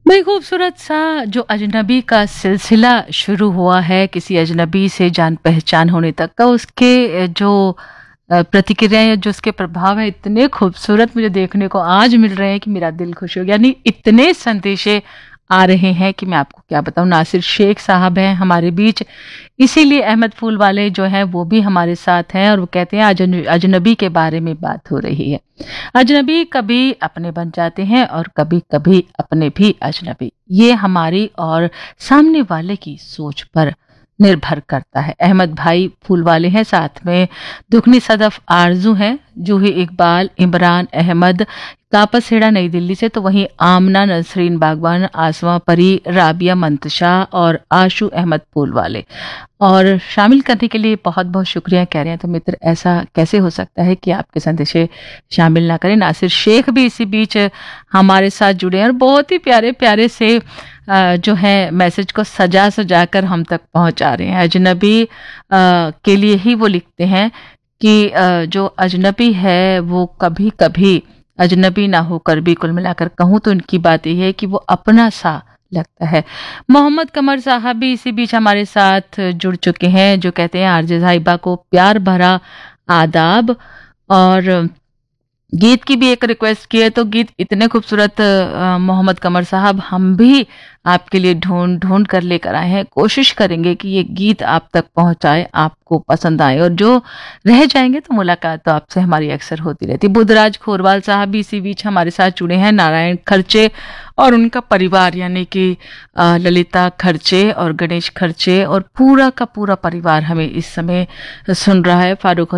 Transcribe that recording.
बड़ी खूबसूरत सा जो अजनबी का सिलसिला शुरू हुआ है किसी अजनबी से जान पहचान होने तक का, उसके जो प्रतिक्रियाएं, जो उसके प्रभाव है, इतने खूबसूरत मुझे देखने को आज मिल रहे हैं कि मेरा दिल खुश हो गया। यानी इतने संदेशे आ रहे हैं कि मैं आपको क्या बताऊं। नासिर शेख साहब हैं हमारे बीच, इसीलिए अहमद फूल वाले जो हैं वो भी हमारे साथ हैं और वो कहते हैं अजनबी के बारे में बात हो रही है। अजनबी कभी अपने बन जाते हैं और कभी कभी अपने भी अजनबी। ये हमारी और सामने वाले की सोच पर निर्भर करता है। अहमद भाई फूल वाले हैं, साथ में दुगनी सदफ आरजू हैं, जूही इकबाल, इमरान अहमद, कापस हेड़ा नई दिल्ली से, तो वहीं आमना नसरीन बागवान, आसमा परी, राबिया मंतशा और आशू अहमद फूल वाले। और शामिल करने के लिए बहुत बहुत शुक्रिया कह रहे हैं। तो मित्र, ऐसा कैसे हो सकता है कि आपके संदेशे शामिल ना करें। नासिर शेख भी इसी बीच हमारे साथ जुड़े हैं और बहुत ही प्यारे प्यारे से जो है मैसेज को सजा सजा कर हम तक पहुंचा रहे हैं। अजनबी के लिए ही वो लिखते हैं कि जो अजनबी है वो कभी कभी अजनबी ना होकर भी, कुल मिलाकर कहूँ तो इनकी बात यह है कि वो अपना सा लगता है। मोहम्मद कमर साहब भी इसी बीच हमारे साथ जुड़ चुके हैं, जो कहते हैं आरजे साहिबा को प्यार भरा आदाब। और गीत की भी एक रिक्वेस्ट की है, तो गीत इतने खूबसूरत मोहम्मद कमर साहब हम भी आपके लिए ढूंढ ढूंढ कर लेकर आए हैं। कोशिश करेंगे कि ये गीत आप तक पहुंचाए, आपको पसंद आए, और जो रह जाएंगे तो मुलाकात तो आपसे हमारी अक्सर होती रहती। बुधराज खोरवाल साहब भी इसी बीच हमारे साथ जुड़े हैं। नारायण खर्चे और उनका परिवार, यानी कि ललिता खर्चे और गणेश खर्चे और पूरा का पूरा परिवार हमें इस समय सुन रहा है। फारूक